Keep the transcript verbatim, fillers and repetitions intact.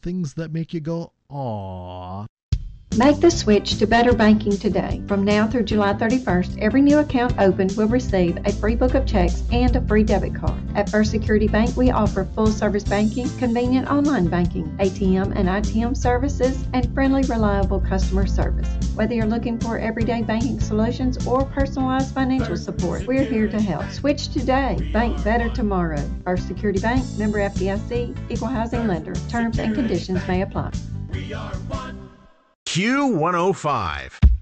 things that make you go, aww. Make the switch to Better Banking today. From now through July thirty-first, every new account opened will receive a free book of checks and a free debit card. At First Security Bank, we offer full-service banking, convenient online banking, A T M and I T M services, and friendly, reliable customer service. Whether you're looking for everyday banking solutions or personalized financial support, we're here to help. Switch today. Bank better tomorrow. First Security Bank, member F D I C, equal housing lender. Terms and conditions may apply. We are one. Q one oh five.